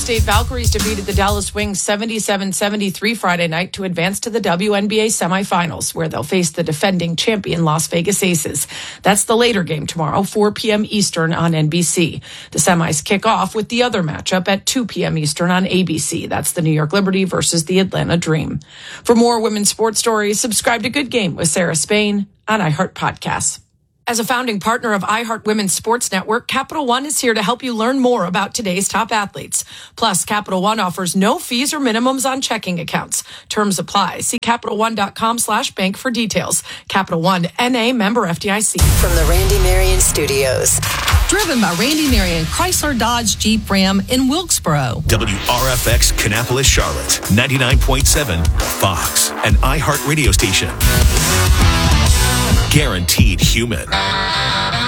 State Valkyries defeated the Dallas Wings 77-73 Friday night to advance to the WNBA semifinals, where they'll face the defending champion Las Vegas Aces. That's the later game tomorrow, 4 p.m. Eastern on NBC. The semis kick off with the other matchup at 2 p.m. Eastern on ABC. That's the New York Liberty versus the Atlanta Dream. For more women's sports stories, subscribe to Good Game with Sarah Spain on iHeart Podcasts. As a founding partner of iHeart Women's Sports Network, Capital One is here to help you learn more about today's top athletes. Plus, Capital One offers no fees or minimums on checking accounts. Terms apply. See CapitalOne.com/bank for details. Capital One, N.A. member FDIC. From the Randy Marion Studios. Driven by Randy Marion, Chrysler, Dodge, Jeep, Ram in Wilkesboro. WRFX, Kannapolis, Charlotte. 99.7 Fox, an iHeart radio station. Guaranteed human.